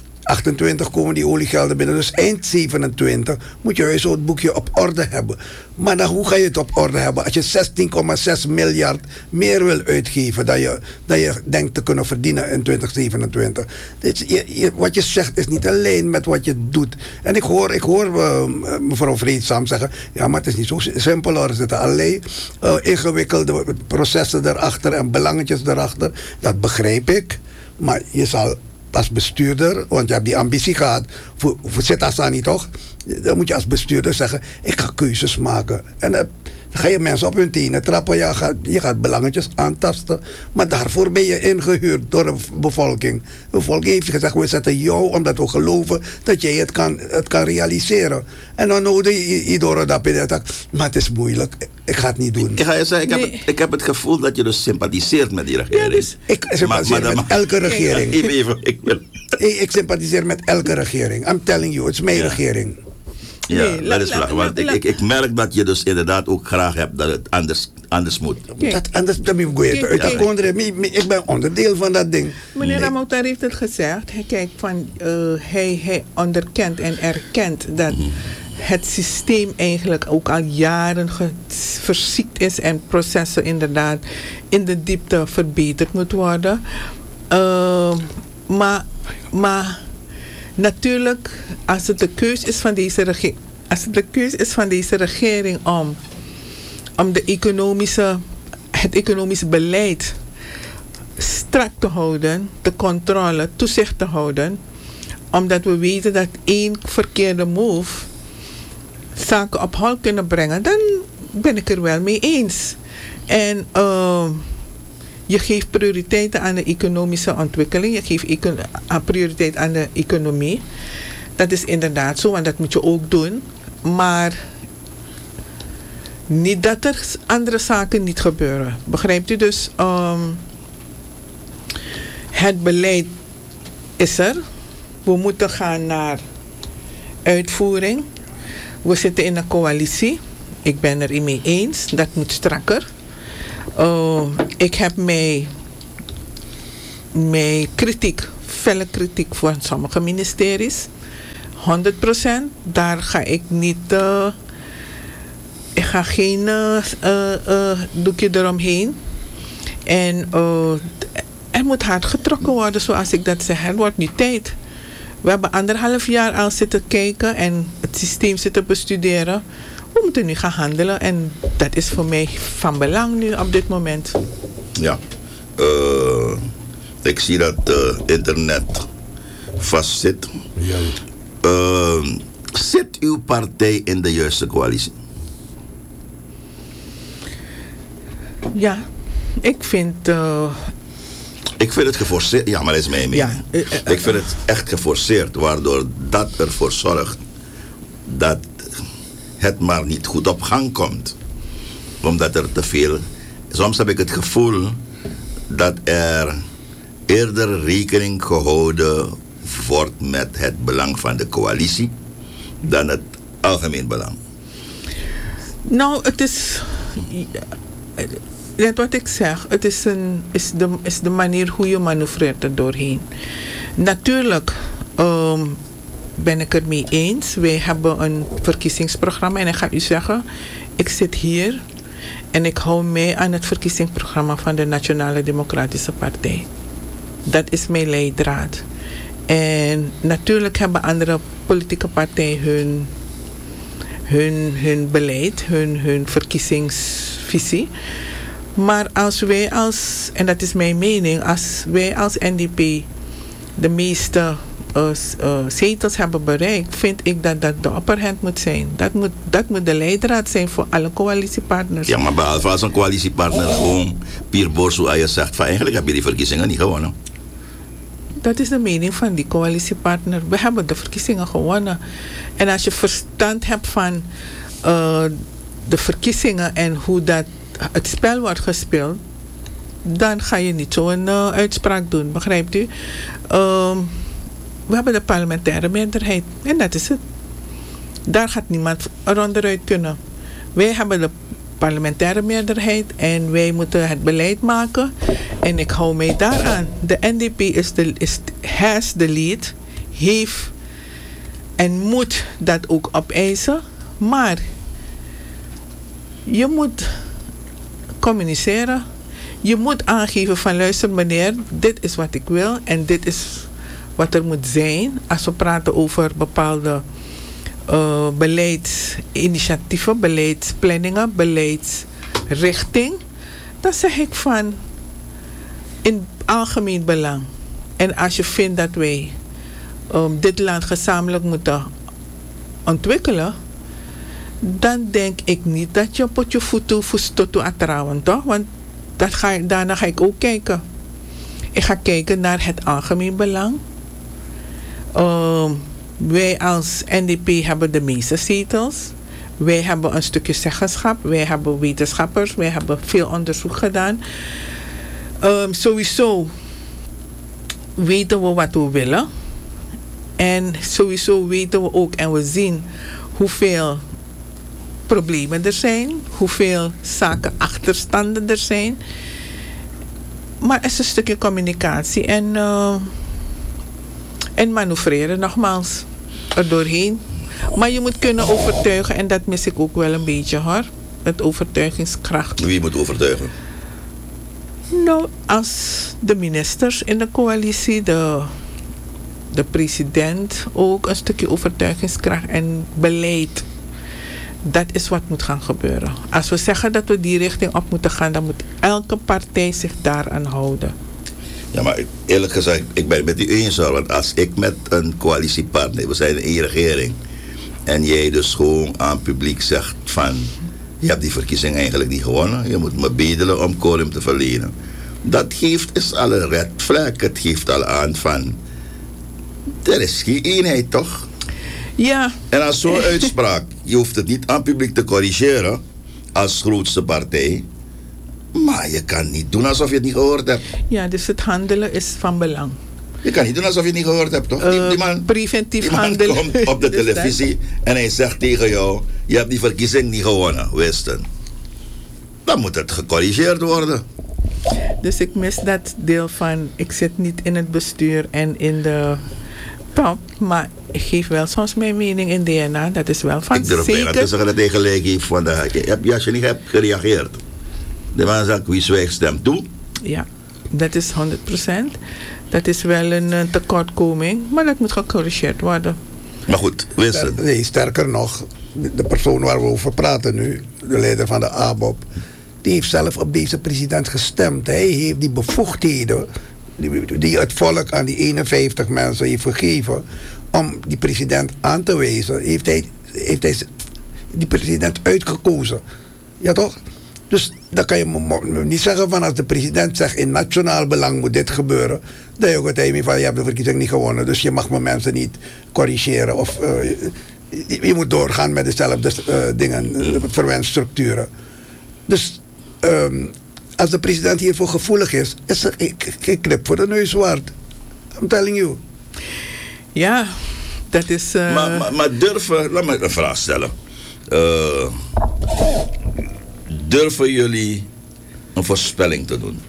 28 komen die oliegelden binnen, dus eind 27 moet je huishoudboekje op orde hebben. Maar dan, hoe ga je het op orde hebben als je 16,6 miljard meer wil uitgeven dan je denkt te kunnen verdienen in 2027? Wat je zegt is niet alleen met wat je doet. En ik hoor mevrouw Vreedzaam zeggen, ja, maar het is niet zo simpel hoor. Er zitten allerlei ingewikkelde processen erachter en belangetjes erachter. Dat begrijp ik, maar je zal als bestuurder, want je hebt die ambitie gehad voor Sitasani toch? Dan moet je als bestuurder zeggen, ik ga keuzes maken. En dan ga je mensen op hun tenen trappen, je gaat belangetjes aantasten. Maar daarvoor ben je ingehuurd door de bevolking. De bevolking heeft gezegd, we zetten jou omdat we geloven dat jij het kan realiseren. En dan nodig je iedereen dat je zegt, maar het is moeilijk, ik ga het niet doen. Ik ga je zeggen, ik heb het gevoel dat je dus sympathiseert met die regering. Ja, dus ik sympathiseer met elke regering. Ik sympathiseer met elke regering. I'm telling you, het is mijn regering. Ja, dat is waar. Want ik merk dat je dus inderdaad ook graag hebt dat het anders moet. Ik ben onderdeel van dat ding. Meneer Ramoutar heeft het gezegd. Hij onderkent en erkent dat het systeem eigenlijk ook al jaren verziekt is en processen inderdaad in de diepte verbeterd moet worden. Maar natuurlijk, als het de keus is van deze regering om het economische beleid strak te houden, de controle, toezicht te houden, omdat we weten dat één verkeerde move zaken op hol kunnen brengen, dan ben ik er wel mee eens. En je geeft prioriteiten aan de economische ontwikkeling. Je geeft prioriteit aan de economie. Dat is inderdaad zo, want dat moet je ook doen. Maar niet dat er andere zaken niet gebeuren. Begrijpt u? Dus het beleid is er. We moeten gaan naar uitvoering. We zitten in een coalitie. Ik ben er mee eens. Dat moet strakker. Ik heb mij kritiek, felle kritiek voor sommige ministeries. 100%. Daar ga ik niet... ik ga geen doekje eromheen. En er moet hard getrokken worden, zoals ik dat zeg. Het wordt nu tijd. We hebben 1,5 jaar al zitten kijken en het systeem zitten bestuderen. We moeten nu gaan handelen en dat is voor mij van belang nu op dit moment. Ja. Ik zie dat internet vastzit. Ja. Zit uw partij in de juiste coalitie? Ja, ik vind het geforceerd. Ja, maar dat is mijn mening. Ja, ik vind het echt geforceerd, waardoor dat ervoor zorgt dat het maar niet goed op gang komt. Omdat er te veel... Soms heb ik het gevoel dat er eerder rekening gehouden wordt met het belang van de coalitie dan het algemeen belang. Nou, het is... Net wat ik zeg, het is de manier hoe je manoeuvreert er doorheen. Natuurlijk ben ik er mee eens. Wij hebben een verkiezingsprogramma en ik ga u zeggen, ik zit hier en ik hou mee aan het verkiezingsprogramma van de Nationale Democratische Partij. Dat is mijn leidraad. En natuurlijk hebben andere politieke partijen hun beleid, hun verkiezingsvisie. Maar als wij en dat is mijn mening, als wij als NDP de meeste zetels hebben bereikt, vind ik dat dat de upperhand moet zijn. Dat moet de leidraad zijn voor alle coalitiepartners. Ja, maar behalve als een coalitiepartner gewoon Pier Borsu je zegt van eigenlijk heb je die verkiezingen niet gewonnen. Dat is de mening van die coalitiepartner. We hebben de verkiezingen gewonnen. En als je verstand hebt van de verkiezingen en hoe dat het spel wordt gespeeld, dan ga je niet zo'n uitspraak doen, begrijpt u? We hebben de parlementaire meerderheid en dat is het. Daar gaat niemand eronderuit kunnen. Wij hebben de parlementaire meerderheid en wij moeten het beleid maken en ik hou mij daaraan. De NDP has the lead, heeft en moet dat ook opeisen, maar je moet communiceren. Je moet aangeven van luister meneer, dit is wat ik wil en dit is wat er moet zijn. Als we praten over bepaalde beleidsinitiatieven, beleidsplanningen, beleidsrichting, dan zeg ik van in algemeen belang. En als je vindt dat wij dit land gezamenlijk moeten ontwikkelen, dan denk ik niet dat je op je voeten voestotu atrouwen, toch? Want daarna ga ik ook kijken. Ik ga kijken naar het algemeen belang. Wij als NDP hebben de meeste zetels. Wij hebben een stukje zeggenschap. Wij hebben wetenschappers. Wij hebben veel onderzoek gedaan. Sowieso weten we wat we willen. En sowieso weten we ook en we zien hoeveel problemen er zijn, hoeveel zaken achterstanden er zijn. Maar het is een stukje communicatie en manoeuvreren nogmaals er doorheen. Maar je moet kunnen overtuigen en dat mis ik ook wel een beetje hoor. Het overtuigingskracht. Wie moet overtuigen? Nou, als de ministers in de coalitie, de president ook een stukje overtuigingskracht en beleid. Dat is wat moet gaan gebeuren. Als we zeggen dat we die richting op moeten gaan, dan moet elke partij zich daaraan houden. Ja, maar eerlijk gezegd, ik ben het met u eens hoor. Want als ik met een coalitiepartner, we zijn in één regering, en jij dus gewoon aan het publiek zegt van, je hebt die verkiezing eigenlijk niet gewonnen, je moet me bedelen om quorum te verlenen. Dat is al een red flag. Het geeft al aan van, er is geen eenheid toch? Ja. En als zo'n uitspraak, je hoeft het niet aan het publiek te corrigeren als grootste partij. Maar je kan niet doen alsof je het niet gehoord hebt. Ja, dus het handelen is van belang. Je kan niet doen alsof je het niet gehoord hebt, toch? Preventief die man handelen. komt op de Dus televisie en hij zegt tegen jou, je hebt die verkiezing niet gewonnen, Wisten. Dan moet het gecorrigeerd worden. Dus ik mis dat deel van, ik zit niet in het bestuur en in de top, maar ik geef wel soms mijn mening in DNA. Dat is wel van Ik durf bijna te zeggen dat hij gelijk heeft. Als je niet hebt gereageerd. De man zegt, wie zwijgt stemt toe. Ja, dat is 100%. Dat is wel een tekortkoming, maar dat moet gecorrigeerd worden. Maar goed, Winston. Nee, sterker nog, de persoon waar we over praten nu, de leider van de ABOP, die heeft zelf op deze president gestemd. Hij heeft die bevoegdheden die het volk aan die 51 mensen heeft gegeven om die president aan te wijzen, heeft hij die president uitgekozen. Ja toch? Dus dan kan je niet zeggen van als de president zegt in nationaal belang moet dit gebeuren, dat je ook het van je hebt de verkiezing niet gewonnen, dus je mag mijn mensen niet corrigeren of je moet doorgaan met dezelfde dingen, verwensstructuren. Dus als de president hiervoor gevoelig is er geen knip voor de neus waard. I'm telling you. Ja, dat is... Maar durven, laat me een vraag stellen. Durven jullie een voorspelling te doen?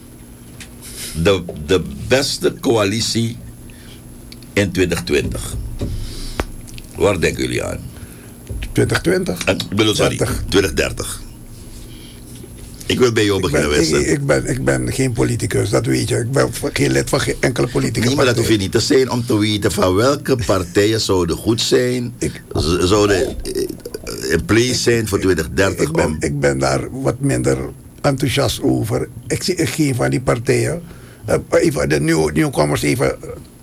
De beste coalitie in 2020. Waar denken jullie aan? 2020? Ik bedoel, sorry, 2030. Ik wil bij jou beginnen, Winston. Ik ben geen politicus, dat weet je. Ik ben geen lid van geen enkele politicus. Nee, maar dat hoef je niet te zijn om te weten van welke partijen zouden goed zijn, zouden in place zijn voor 2030. Ik ben daar wat minder enthousiast over. Ik zie geen van die partijen, even de nieuwkomers even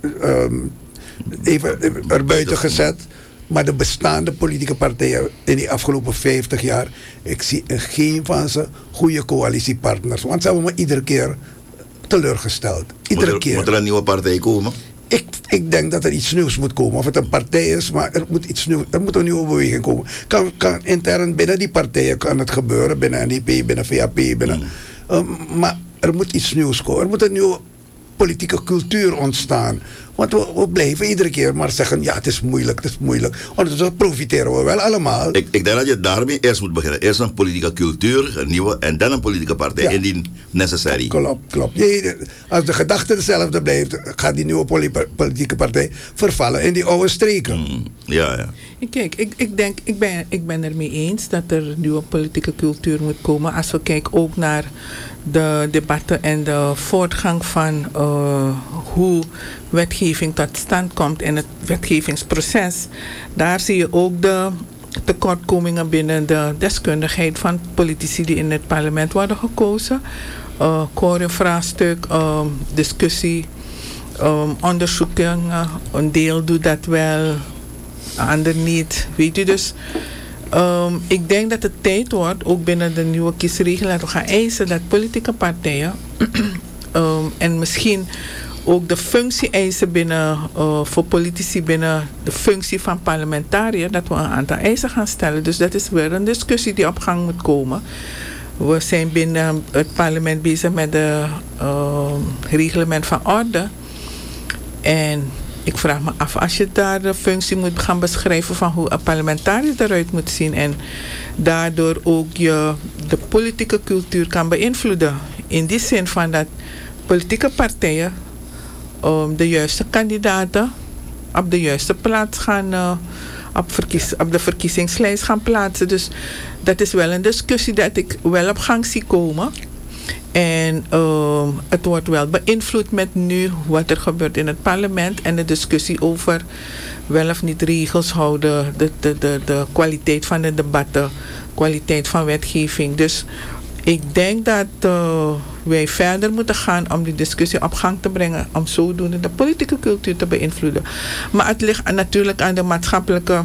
erbuiten gezet. Maar de bestaande politieke partijen in die afgelopen 50 jaar, ik zie in geen van ze goede coalitiepartners. Want ze hebben me iedere keer teleurgesteld. Keer. Moet er een nieuwe partij komen? Ik denk dat er iets nieuws moet komen. Of het een partij is, maar er moet iets nieuws, er moet een nieuwe beweging komen. Kan intern binnen die partijen kan het gebeuren, binnen NDP, binnen VAP, binnen. Maar er moet iets nieuws komen. Er moet een nieuwe politieke cultuur ontstaan. Want we blijven iedere keer maar zeggen, ja, het is moeilijk. Ondertussen profiteren we wel allemaal. Ik denk dat je daarmee eerst moet beginnen. Eerst een politieke cultuur, een nieuwe, en dan een politieke partij, indien necessary. Klopt. Als de gedachte hetzelfde blijft, gaat die nieuwe politieke partij vervallen in die oude streken. Ja. Kijk, ik ben ermee eens dat er een nieuwe politieke cultuur moet komen. Als we kijken ook naar de debatten en de voortgang van hoe wetgeving tot stand komt in het wetgevingsproces. Daar zie je ook de tekortkomingen binnen de deskundigheid van politici die in het parlement worden gekozen. Core-vraagstuk, discussie, onderzoeken. Een deel doet dat wel, een ander niet. Weet u, dus ik denk dat het tijd wordt, ook binnen de nieuwe kiesregel, dat we gaan eisen dat politieke partijen en misschien ook de functie eisen binnen, voor politici binnen de functie van parlementariër, dat we een aantal eisen gaan stellen. Dus dat is weer een discussie die op gang moet komen. We zijn binnen het parlement bezig met het reglement van orde. En ik vraag me af, als je daar de functie moet gaan beschrijven van hoe een parlementariër eruit moet zien en daardoor ook je de politieke cultuur kan beïnvloeden. In die zin van dat politieke partijen de juiste kandidaten op de juiste plaats gaan, op de verkiezingslijst gaan plaatsen. Dus dat is wel een discussie dat ik wel op gang zie komen. En het wordt wel beïnvloed met nu wat er gebeurt in het parlement en de discussie over wel of niet regels houden, de kwaliteit van de debatten, kwaliteit van wetgeving. Dus ik denk dat wij verder moeten gaan om die discussie op gang te brengen, om zodoende de politieke cultuur te beïnvloeden. Maar het ligt natuurlijk aan de maatschappelijke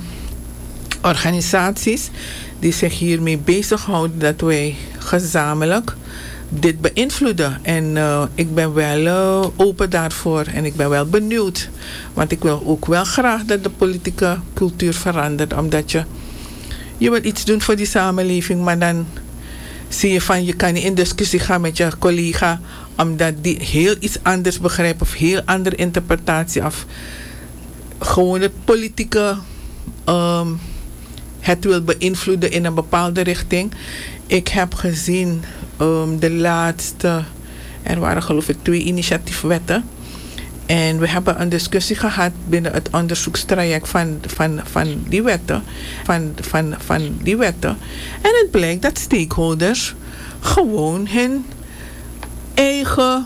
organisaties die zich hiermee bezighouden, dat wij gezamenlijk dit beïnvloeden. En ik ben wel open daarvoor en ik ben wel benieuwd. Want ik wil ook wel graag dat de politieke cultuur verandert. Omdat je wil iets doen voor die samenleving, maar dan zie je van je kan niet in discussie gaan met je collega omdat die heel iets anders begrijpt of heel andere interpretatie of gewoon het politieke het wil beïnvloeden in een bepaalde richting. Ik heb gezien de laatste, er waren geloof ik 2 initiatiefwetten. En we hebben een discussie gehad binnen het onderzoekstraject van die wetten. Van die wetten. En het blijkt dat stakeholders gewoon hun eigen